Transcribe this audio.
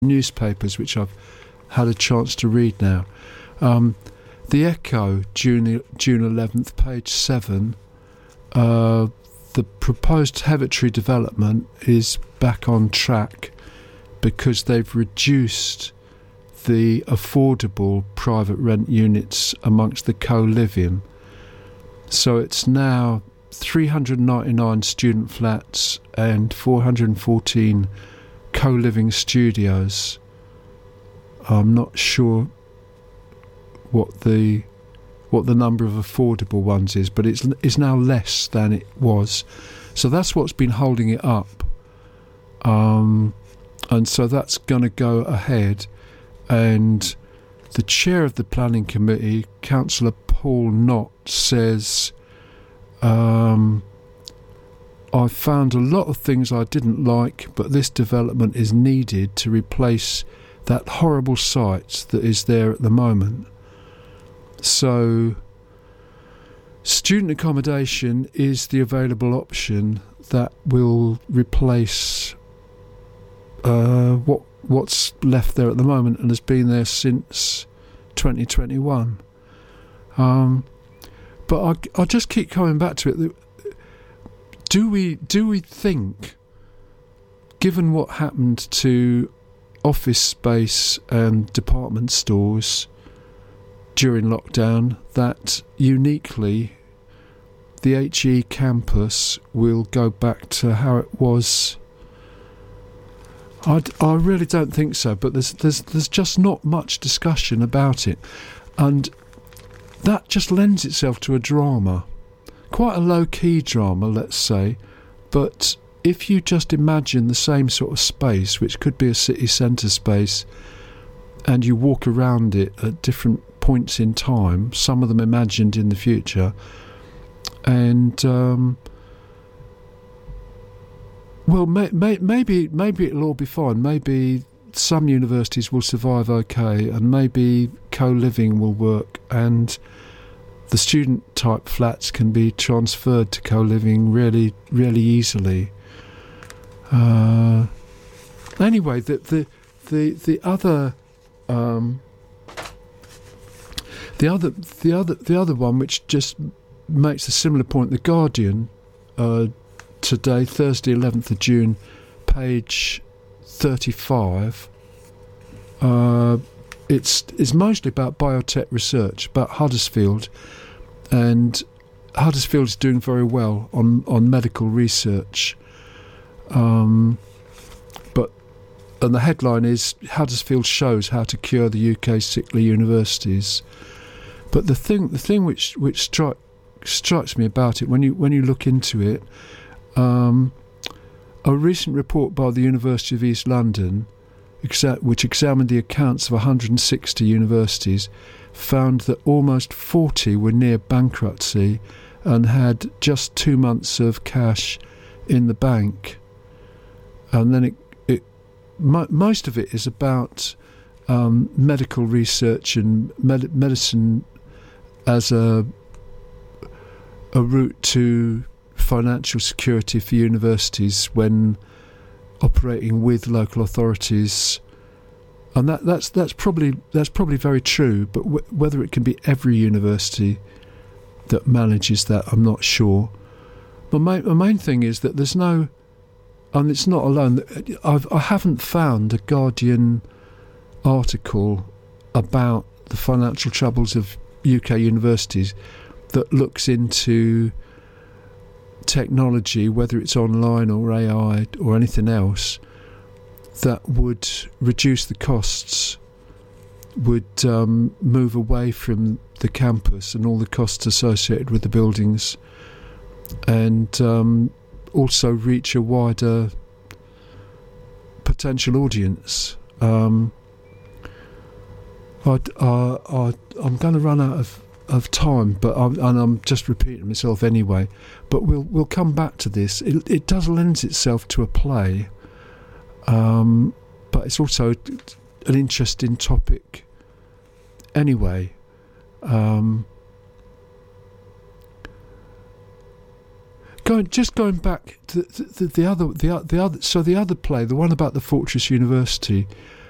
newspapers, which I've had a chance to read now. The Echo, June 11th, page 7, the proposed Hevitree development is back on track because they've reduced the affordable private rent units amongst the co-living. So it's now 399 student flats and 414 co-living studios. I'm not sure what the number of affordable ones is, but it's now less than it was. So that's what's been holding it up. And so that's going to go ahead. And the chair of the planning committee, Councillor Paul Knott, says, I found a lot of things I didn't like, but this development is needed to replace that horrible site that is there at the moment. So student accommodation is the available option that will replace what's left there at the moment and has been there since 2021. But I just keep coming back to it. Do we think, given what happened to office space and department stores during lockdown, that uniquely the HE campus will go back to how it was? I really don't think so, but there's just not much discussion about it, and that just lends itself to a drama, quite a low-key drama, let's say. But if you just imagine the same sort of space, which could be a city centre space, and you walk around it at different points in time, some of them imagined in the future, and well, maybe it'll all be fine. Maybe some universities will survive okay, and maybe co-living will work, and the student type flats can be transferred to co-living really, really easily. Anyway, the other one, which just makes a similar point, The Guardian, today, Thursday 11th of June, page 35. It's mostly about biotech research, about Huddersfield, and Huddersfield is doing very well on medical research. And the headline is Huddersfield shows how to cure the UK's sickly universities. But the thing which strikes me about it, when you look into it, a recent report by the University of East London, which examined the accounts of 160 universities, found that almost 40 were near bankruptcy and had just 2 months of cash in the bank. And then most of it is about medical research and medicine as a route to financial security for universities when operating with local authorities, and that's probably very true. But whether it can be every university that manages that, I'm not sure. But my main thing is that there's no, and it's not alone. I haven't found a Guardian article about the financial troubles of UK universities that looks into technology, whether it's online or AI or anything else, that would reduce the costs, would move away from the campus and all the costs associated with the buildings, and also reach a wider potential audience. I'm going to run out of time, but I'm just repeating myself anyway. But we'll come back to this. It does lend itself to a play, but it's also an interesting topic anyway. Going back to the other. So the other play, the one about the Fortress University,